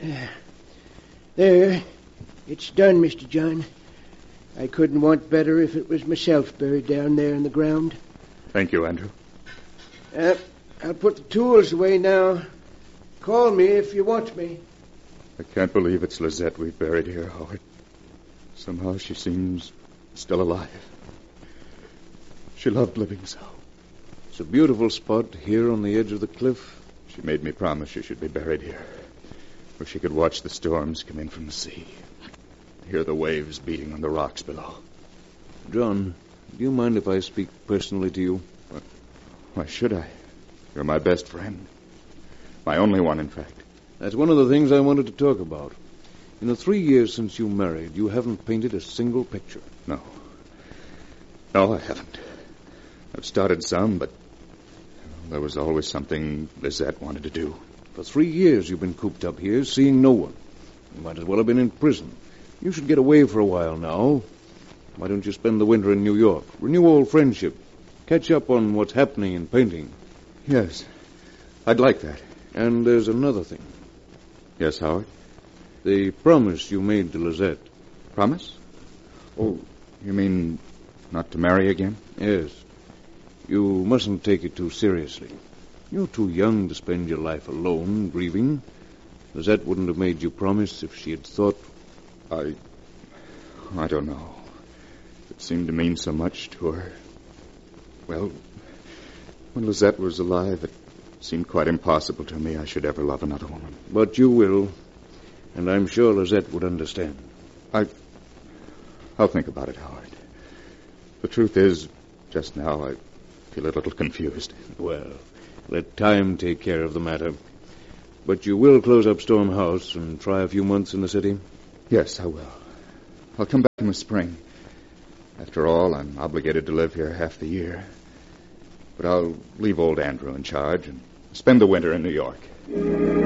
There. It's done, Mr. John. I couldn't want better if it was myself buried down there in the ground. Thank you, Andrew. I'll put the tools away now. Call me if you want me. I can't believe it's Lizette we've buried here, Howard. Somehow she seems still alive. She loved living so. It's a beautiful spot here on the edge of the cliff. She made me promise she should be buried here, where she could watch the storms come in from the sea, hear the waves beating on the rocks below. John, do you mind if I speak personally to you? Why should I? You're my best friend. My only one, in fact. That's one of the things I wanted to talk about. In the 3 years since you married, you haven't painted a single picture. No. No, I haven't. I've started some, but there was always something Lizette wanted to do. For 3 years you've been cooped up here, seeing no one. You might as well have been in prison. You should get away for a while now. Why don't you spend the winter in New York? Renew old friendship. Catch up on what's happening in painting. Yes, I'd like that. And there's another thing. Yes, Howard? The promise you made to Lizette. Promise? Oh, you mean not to marry again? Yes. You mustn't take it too seriously. You're too young to spend your life alone, grieving. Lizette wouldn't have made you promise if she had thought... I don't know. It seemed to mean so much to her. Well, when Lizette was alive, it seemed quite impossible to me I should ever love another woman. But you will. And I'm sure Lizette would understand. I'll think about it, Howard. The truth is, just now I feel a little confused. Well, let time take care of the matter. But you will close up Storm House and try a few months in the city? Yes, I will. I'll come back in the spring. After all, I'm obligated to live here half the year. But I'll leave old Andrew in charge and spend the winter in New York.